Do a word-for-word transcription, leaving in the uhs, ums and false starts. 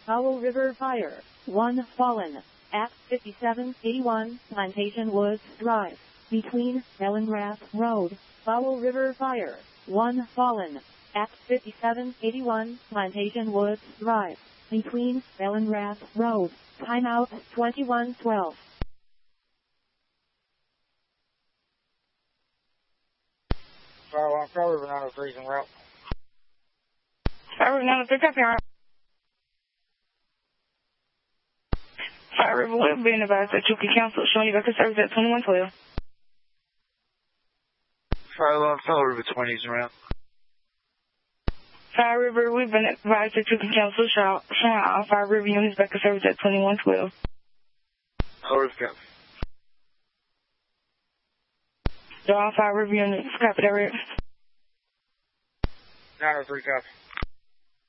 Powell River Fire. One fallen. At fifty-seven eighty-one Plantation Woods Drive. Between Ellengrass Road. Powell River Fire. One fallen. At fifty-seven eighty-one Plantation Woods Drive. Between Ellengrass Road. Timeout twenty-one twelve. Fire one, Fire River nine oh three is en route. Fire River nine oh three, copy, alright. Fire River will be advised that you can cancel showing you back to service at twenty-one twelve. Fire one, Fire River twenty is en route. Fire River, we've been advised that you can cancel showing all Fire River units back to service at twenty-one twelve. Fire River, copy. So all Fire River units, copy that, Rick. nine oh three, copy.